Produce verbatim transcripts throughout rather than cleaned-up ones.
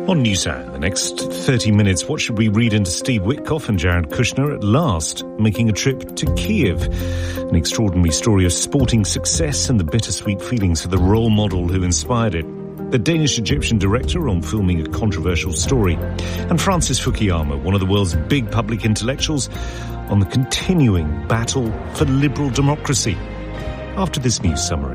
On NewsHour, in the next thirty minutes, what should we read into Steve Witkoff and Jared Kushner at last making a trip to Kiev? An extraordinary story of sporting success and the bittersweet feelings for the role model who inspired it. The Danish-Egyptian director on filming a controversial story. And Francis Fukuyama, one of the world's big public intellectuals, on the continuing battle for liberal democracy. After this news summary.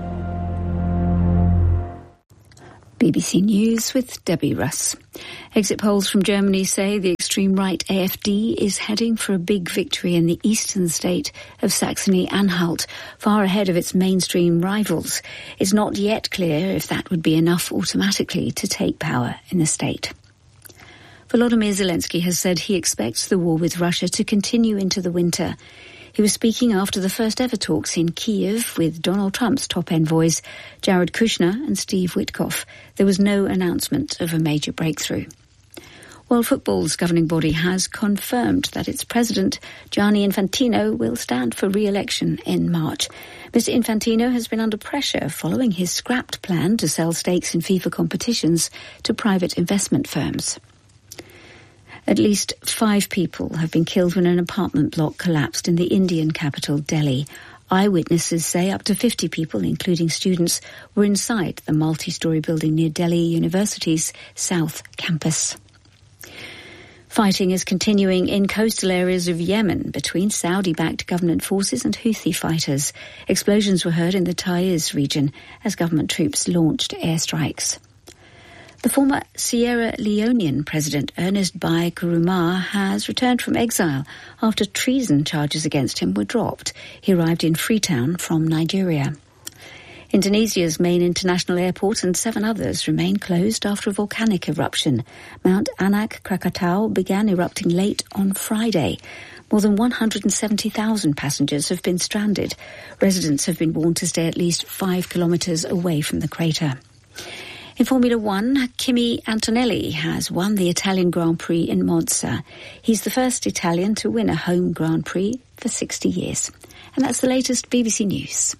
B B C News with Debbie Russ. Exit polls from Germany say the extreme right A F D is heading for a big victory in the eastern state of Saxony-Anhalt, far ahead of its mainstream rivals. It's not yet clear if that would be enough automatically to take power in the state. Volodymyr Zelensky has said he expects the war with Russia to continue into the winter. He was speaking after the first ever talks in Kiev with Donald Trump's top envoys, Jared Kushner and Steve Witkoff. There was no announcement of a major breakthrough. World Football's governing body has confirmed that its president, Gianni Infantino, will stand for re-election in March. Mister Infantino has been under pressure following his scrapped plan to sell stakes in FIFA competitions to private investment firms. At least five people have been killed when an apartment block collapsed in the Indian capital, Delhi. Eyewitnesses say up to fifty people, including students, were inside the multi-storey building near Delhi University's South Campus. Fighting is continuing in coastal areas of Yemen between Saudi-backed government forces and Houthi fighters. Explosions were heard in the Taiz region as government troops launched airstrikes. The former Sierra Leonean President Ernest Bai Koroma has returned from exile after treason charges against him were dropped. He arrived in Freetown from Nigeria. Indonesia's main international airport and seven others remain closed after a volcanic eruption. Mount Anak Krakatau began erupting late on Friday. More than one hundred seventy thousand passengers have been stranded. Residents have been warned to stay at least five kilometres away from the crater. In Formula One, Kimi Antonelli has won the Italian Grand Prix in Monza. He's the first Italian to win a home Grand Prix for sixty years. And that's the latest B B C News.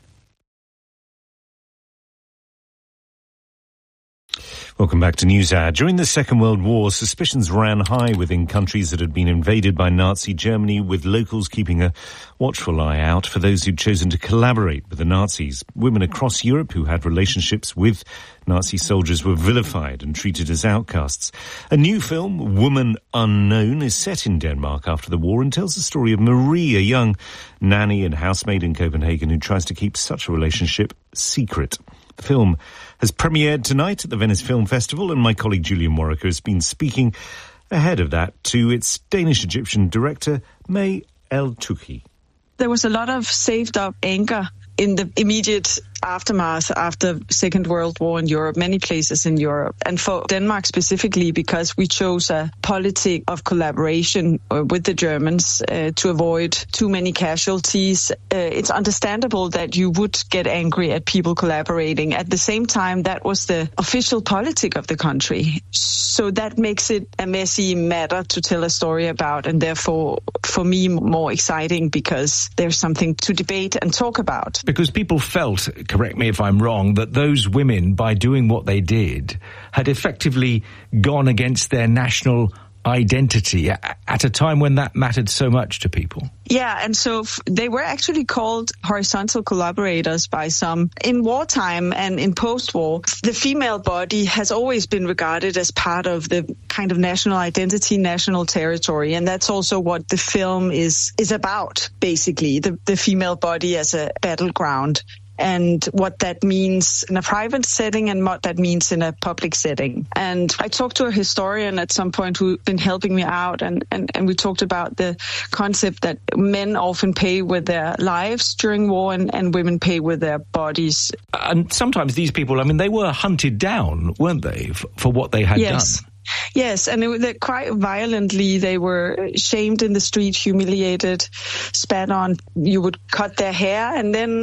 Welcome back to NewsHour. During the Second World War, suspicions ran high within countries that had been invaded by Nazi Germany, with locals keeping a watchful eye out for those who'd chosen to collaborate with the Nazis. Women across Europe who had relationships with Nazi soldiers were vilified and treated as outcasts. A new film, Woman Unknown, is set in Denmark after the war and tells the story of Marie, a young nanny and housemaid in Copenhagen who tries to keep such a relationship secret. The film has premiered tonight at the Venice Film Festival, and my colleague Julian Warwick has been speaking ahead of that to its Danish-Egyptian director, May El-Touki. There was a lot of saved-up anger in the immediate aftermath after Second World War in Europe, many places in Europe. And for Denmark specifically, because we chose a politic of collaboration with the Germans uh, to avoid too many casualties, uh, it's understandable that you would get angry at people collaborating. At the same time, that was the official politic of the country. So that makes it a messy matter to tell a story about, and therefore, for me, more exciting because there's something to debate and talk about. Because people felt, correct me if I'm wrong, that those women, by doing what they did, had effectively gone against their national identity at a time when that mattered so much to people. Yeah, and so f- they were actually called horizontal collaborators by some. In wartime and in post-war, the female body has always been regarded as part of the kind of national identity, national territory, and that's also what the film is is about, basically, the, the female body as a battleground. And what that means in a private setting and what that means in a public setting. And I talked to a historian at some point who's been helping me out, and, and, and we talked about the concept that men often pay with their lives during war and, and women pay with their bodies. And sometimes these people, I mean, they were hunted down, weren't they, for, for what they had yes. done? Yes, and it, they, quite violently. They were shamed in the street, humiliated, spat on. You would cut their hair and then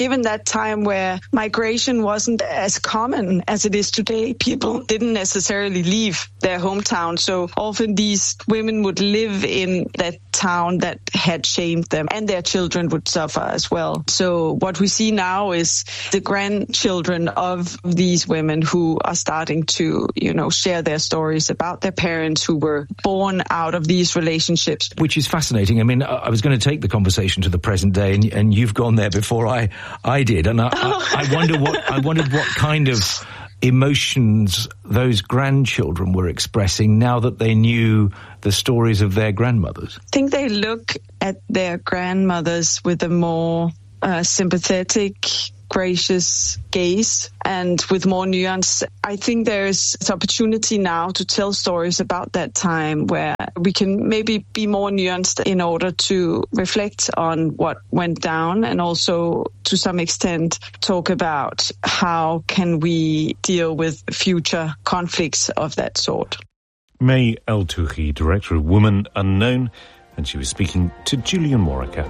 given that time where migration wasn't as common as it is today, people didn't necessarily leave their hometown. So often these women would live in that town that had shamed them, and their children would suffer as well. So what we see now is the grandchildren of these women who are starting to, you know, share their stories about their parents who were born out of these relationships. Which is fascinating. I mean, I was going to take the conversation to the present day, and, and you've gone there before I, I did. And I, I, I wonder what, I wondered what kind of emotions those grandchildren were expressing now that they knew the stories of their grandmothers. I think they look at their grandmothers with a more uh, sympathetic, gracious gaze and with more nuance. I think there's an opportunity now to tell stories about that time where we can maybe be more nuanced in order to reflect on what went down, and also to some extent talk about how can we deal with future conflicts of that sort. May El-Touhi, director of Woman Unknown, and she was speaking to Julian Morica.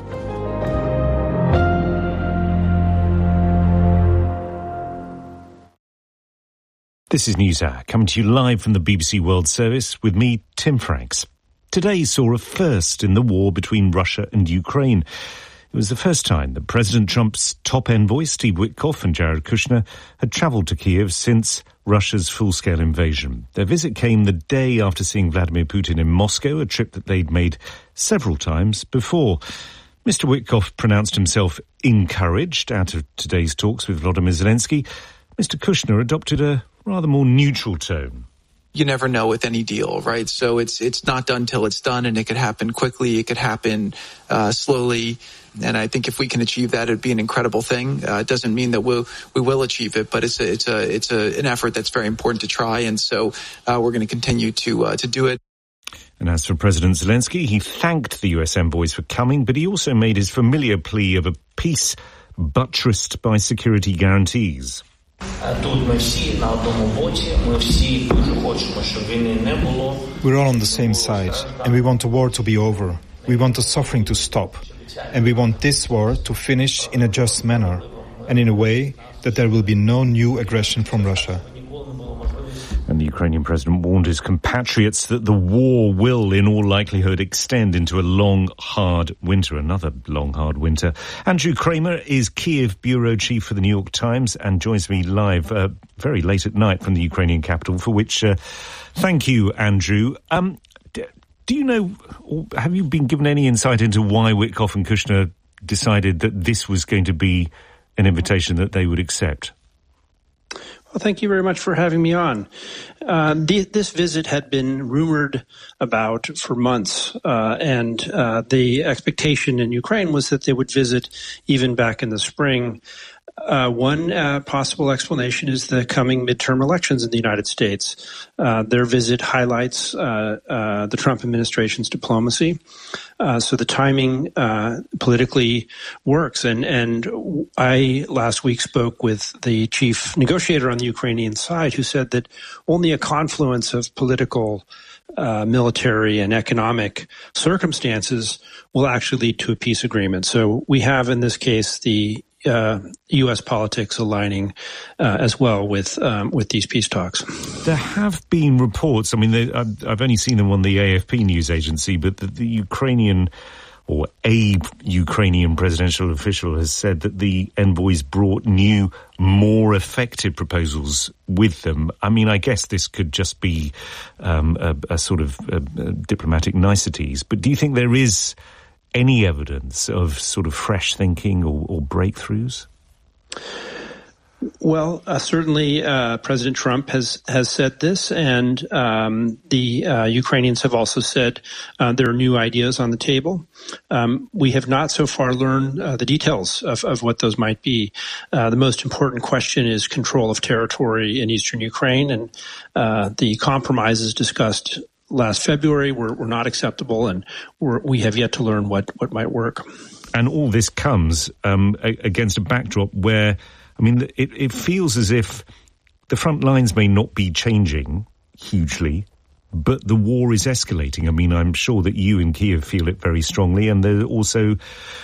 This is NewsHour, coming to you live from the B B C World Service with me, Tim Franks. Today saw a first in the war between Russia and Ukraine. It was the first time that President Trump's top envoy, Steve Witkoff, and Jared Kushner had travelled to Kiev since Russia's full-scale invasion. Their visit came the day after seeing Vladimir Putin in Moscow, a trip that they'd made several times before. Mister Witkoff pronounced himself encouraged out of today's talks with Volodymyr Zelensky. Mister Kushner adopted a rather more neutral tone. You never know with any deal, right? So it's it's not done till it's done, and it could happen quickly, it could happen uh, slowly. And I think if we can achieve that, it'd be an incredible thing. Uh, it doesn't mean that we'll, we will achieve it, but it's a, it's a, it's a, an effort that's very important to try. And so uh, we're going to continue to uh, to do it. And as for President Zelensky, he thanked the U S envoys for coming, but he also made his familiar plea of a peace buttressed by security guarantees. We're all on the same side, and we want the war to be over. We want the suffering to stop, and we want this war to finish in a just manner, and in a way that there will be no new aggression from Russia. And the Ukrainian president warned his compatriots that the war will, in all likelihood, extend into a long, hard winter, another long, hard winter. Andrew Kramer is Kiev bureau chief for the New York Times and joins me live uh, very late at night from the Ukrainian capital, for which uh, thank you, Andrew. Um, d- do you know, or have you been given any insight into why Witkoff and Kushner decided that this was going to be an invitation that they would accept? Well, thank you very much for having me on. Uh, the, this visit had been rumored about for months, uh, and uh, the expectation in Ukraine was that they would visit even back in the spring. Uh, one uh, possible explanation is the coming midterm elections in the United States. Uh, their visit highlights uh, uh, the Trump administration's diplomacy. Uh, so the timing uh, politically works. And, and I last week spoke with the chief negotiator on the Ukrainian side, who said that only a confluence of political, uh, military, and economic circumstances will actually lead to a peace agreement. So we have in this case the Uh, U S politics aligning uh, as well with um, with these peace talks. There have been reports, I mean, they, I've, I've only seen them on the A F P news agency, but the, the Ukrainian or a Ukrainian presidential official has said that the envoys brought new, more effective proposals with them. I mean, I guess this could just be um, a, a sort of a, a diplomatic niceties, but do you think there is any evidence of sort of fresh thinking or, or breakthroughs? Well, uh, certainly uh, President Trump has, has said this, and um, the uh, Ukrainians have also said uh, there are new ideas on the table. Um, we have not so far learned uh, the details of, of what those might be. Uh, the most important question is control of territory in eastern Ukraine, and uh, the compromises discussed last February were, were not acceptable, and we're, we have yet to learn what, what might work. And all this comes um, a, against a backdrop where, I mean, it, it feels as if the front lines may not be changing hugely, but the war is escalating. I mean, I'm sure that you in Kiev feel it very strongly, and there also,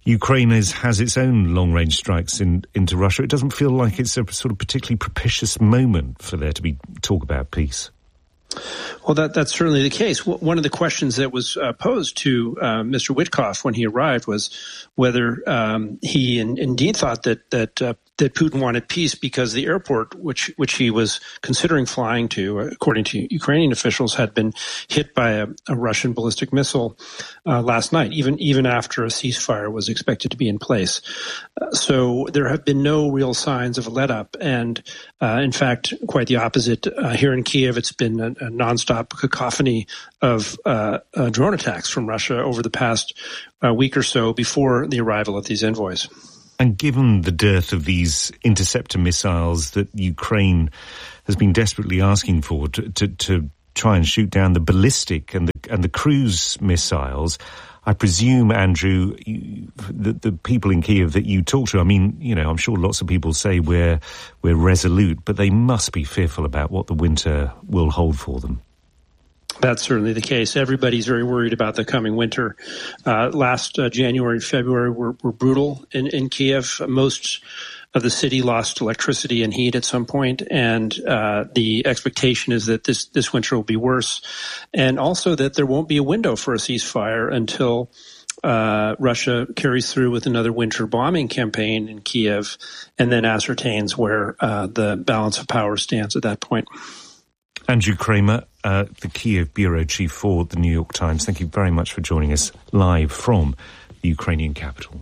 Ukraine is, has its own long-range strikes in, into Russia. It doesn't feel like it's a sort of particularly propitious moment for there to be talk about peace. Well, that, that's certainly the case. One of the questions that was uh, posed to uh, Mister Witkoff when he arrived was whether um, he in, indeed thought that that uh, that Putin wanted peace because the airport, which which he was considering flying to, according to Ukrainian officials, had been hit by a, a Russian ballistic missile uh, last night, even even after a ceasefire was expected to be in place. Uh, so there have been no real signs of a let-up, and uh, in fact, quite the opposite. Uh, here in Kiev, it's been a, a nonstop cacophony of uh, uh, drone attacks from Russia over the past uh, week or so before the arrival of these envoys. And given the dearth of these interceptor missiles that Ukraine has been desperately asking for to, to, to try and shoot down the ballistic and the, and the cruise missiles, I presume, Andrew, you, the, the people in Kiev that you talk to, I mean, you know, I'm sure lots of people say we're, we're resolute, but they must be fearful about what the winter will hold for them. That's certainly the case. Everybody's very worried about the coming winter. Uh, last uh, January and February were, were brutal in, in Kiev. Most of the city lost electricity and heat at some point, and uh, the expectation is that this, this winter will be worse, and also that there won't be a window for a ceasefire until uh, Russia carries through with another winter bombing campaign in Kiev and then ascertains where uh, the balance of power stands at that point. Andrew Kramer, uh, the Kiev bureau chief for the New York Times, thank you very much for joining us live from the Ukrainian capital.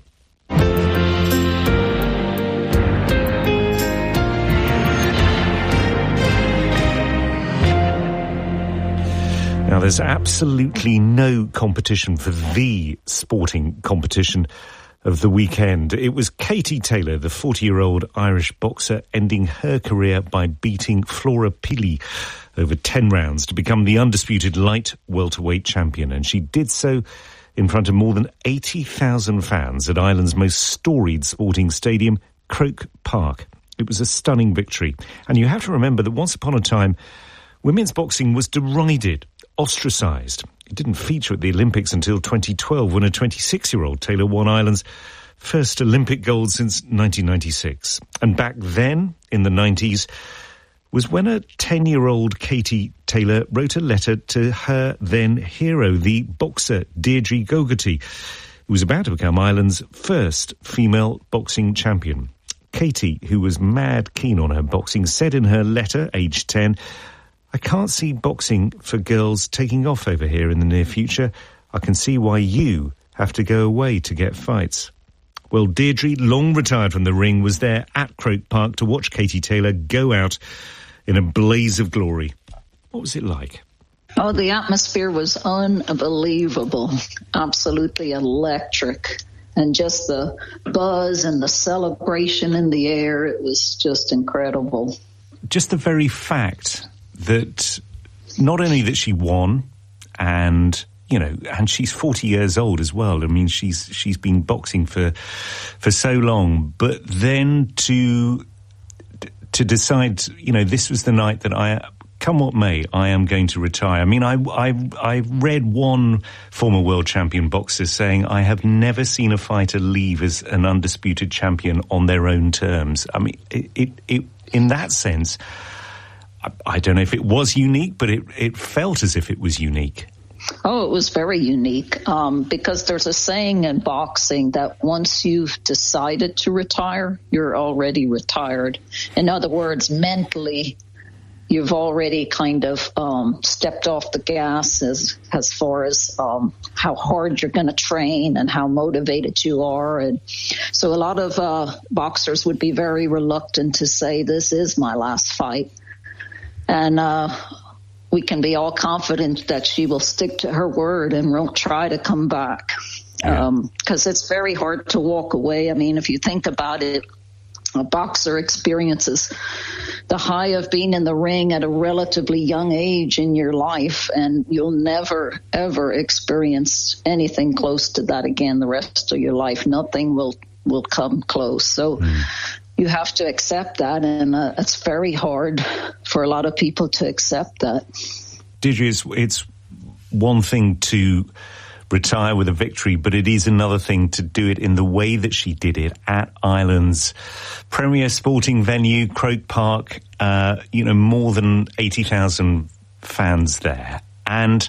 Now, there's absolutely no competition for the sporting competition of the weekend. It was Katie Taylor, the forty-year-old Irish boxer, ending her career by beating Flora Pili over ten rounds to become the undisputed light welterweight champion. And she did so in front of more than eighty thousand fans at Ireland's most storied sporting stadium, Croke Park. It was a stunning victory. And you have to remember that once upon a time, women's boxing was derided, ostracised. It didn't feature at the Olympics until twenty twelve, when a twenty-six-year-old Taylor won Ireland's first Olympic gold since nineteen ninety-six. And back then, in the nineties, was when a ten-year-old Katie Taylor wrote a letter to her then hero, the boxer Deirdre Gogarty, who was about to become Ireland's first female boxing champion. Katie, who was mad keen on her boxing, said in her letter, aged ten, "I can't see boxing for girls taking off over here in the near future. I can see why you have to go away to get fights." Well, Deirdre, long retired from the ring, was there at Croke Park to watch Katie Taylor go out in a blaze of glory. What was it like? Oh, the atmosphere was unbelievable, absolutely electric. And just the buzz and the celebration in the air, it was just incredible. Just the very fact that not only that she won, and you know, and she's forty years old as well. I mean, she's she's been boxing for for so long, but then to to decide, you know, this was the night that I, come what may, I am going to retire. I mean, I I I read one former world champion boxer saying, "I have never seen a fighter leave as an undisputed champion on their own terms." I mean, it it, it in that sense, I don't know if it was unique, but it, it felt as if it was unique. Oh, it was very unique um, because there's a saying in boxing that once you've decided to retire, you're already retired. In other words, mentally, you've already kind of um, stepped off the gas as, as far as um, how hard you're going to train and how motivated you are. And so a lot of uh, boxers would be very reluctant to say, this is my last fight. And uh, we can be all confident that she will stick to her word and won't try to come back. Yeah. Um, 'cause it's very hard to walk away. I mean, if you think about it, a boxer experiences the high of being in the ring at a relatively young age in your life, and you'll never, ever experience anything close to that again the rest of your life. Nothing will, will come close. So mm. you have to accept that, and uh, it's very hard for a lot of people to accept that. Deirdre, it's, it's one thing to retire with a victory, but it is another thing to do it in the way that she did it at Ireland's premier sporting venue, Croke Park. Uh, you know, more than eighty thousand fans there. And,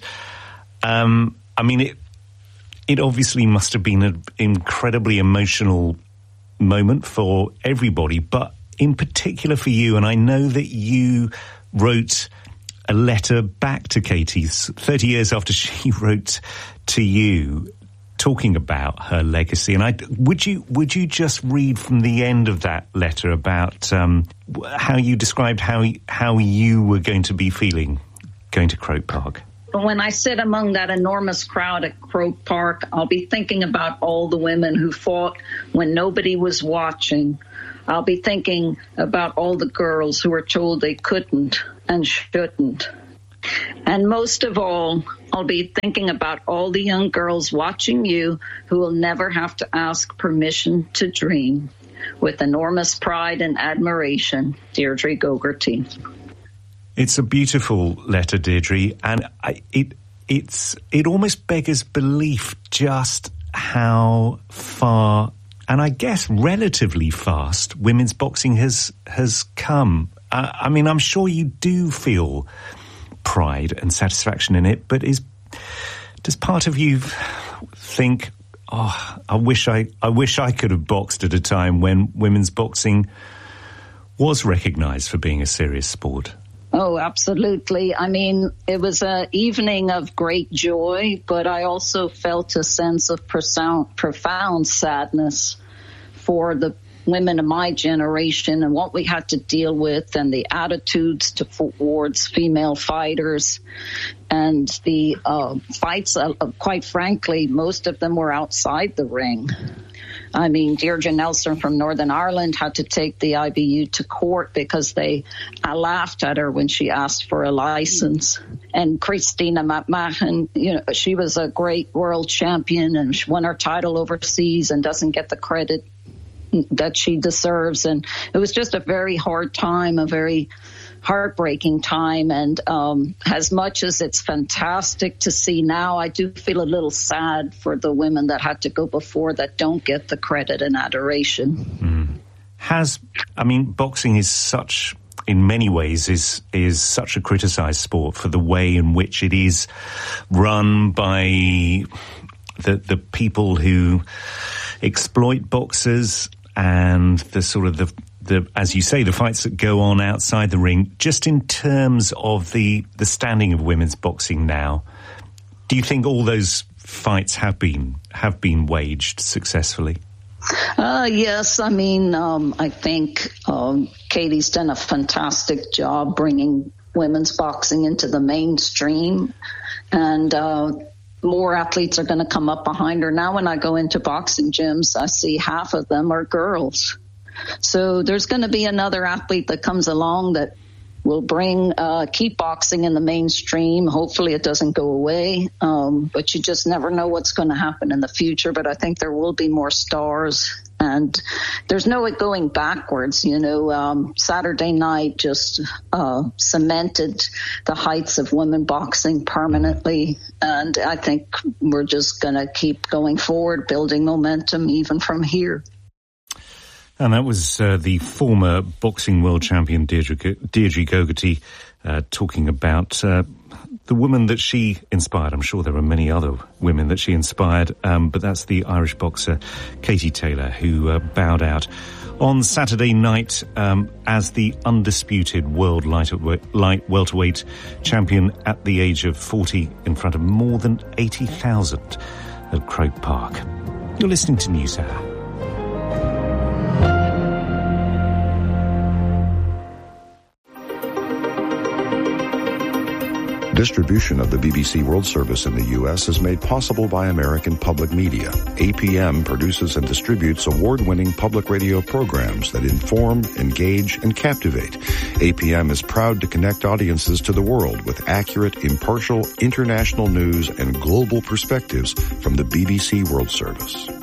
um, I mean, it, it obviously must have been an incredibly emotional moment for everybody, but in particular for you. And I know that you wrote a letter back to Katie thirty years after she wrote to you, talking about her legacy. And I would you would you just read from the end of that letter about um, how you described how how you were going to be feeling going to Croke Park? When I sit among that enormous crowd at Croke Park, I'll be thinking about all the women who fought when nobody was watching. I'll be thinking about all the girls who were told they couldn't and shouldn't. And most of all, I'll be thinking about all the young girls watching you who will never have to ask permission to dream. With enormous pride and admiration, Deirdre Gogarty. It's a beautiful letter, Deirdre, and I, it it's it almost beggars belief just how far, and I guess relatively fast, women's boxing has has come. Uh, I mean, I'm sure you do feel pride and satisfaction in it, but is does part of you think, oh, I wish I I wish I could have boxed at a time when women's boxing was recognised for being a serious sport? Oh, absolutely. I mean, it was an evening of great joy, but I also felt a sense of profound, profound sadness for the women of my generation and what we had to deal with, and the attitudes towards female fighters, and the uh, fights, uh, quite frankly, most of them were outside the ring. I mean, Deirdre Nelson from Northern Ireland had to take the I B U to court because they uh, laughed at her when she asked for a license. And Christina McMahon, you know, she was a great world champion and she won her title overseas and doesn't get the credit that she deserves. And it was just a very hard time, a very heartbreaking time. And um, as much as it's fantastic to see now, I do feel a little sad for the women that had to go before that don't get the credit and adoration. Mm. Has, I mean, boxing is such, in many ways, is is such a criticised sport for the way in which it is run by the the people who exploit boxers, and the sort of the The, as you say, the fights that go on outside the ring. Just in terms of the, the standing of women's boxing now, do you think all those fights have been have been waged successfully? Uh, yes, I mean, um, I think um, Katie's done a fantastic job bringing women's boxing into the mainstream, and uh, more athletes are going to come up behind her. Now when I go into boxing gyms, I see half of them are girls. So there's going to be another athlete that comes along that will bring, uh, keep boxing in the mainstream. Hopefully it doesn't go away. Um, but you just never know what's going to happen in the future. But I think there will be more stars, and there's no going backwards. You know, um, Saturday night just, uh, cemented the heights of women boxing permanently. And I think we're just going to keep going forward, building momentum even from here. And that was uh, the former boxing world champion Deirdre, Deirdre Gogarty uh, talking about uh, the woman that she inspired. I'm sure there are many other women that she inspired, um, but that's the Irish boxer Katie Taylor, who uh, bowed out on Saturday night um, as the undisputed world light, light welterweight champion at the age of forty in front of more than eighty thousand at Croke Park. You're listening to NewsHour. Distribution of the B B C World Service in the U S is made possible by American Public Media. A P M produces and distributes award-winning public radio programs that inform, engage, and captivate. A P M is proud to connect audiences to the world with accurate, impartial, international news and global perspectives from the B B C World Service.